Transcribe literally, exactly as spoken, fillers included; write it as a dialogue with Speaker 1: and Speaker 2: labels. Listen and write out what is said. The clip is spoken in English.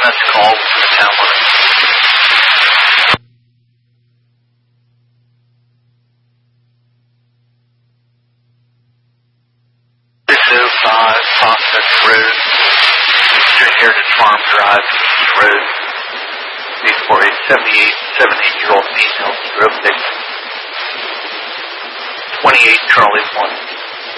Speaker 1: S call from the town limit. two oh five Prospect Road, Eastern Heritage Farm Drive, East Road. These for a seventy-eight, seventy-eight-year-old female, zero six, twenty-eight Charlie one.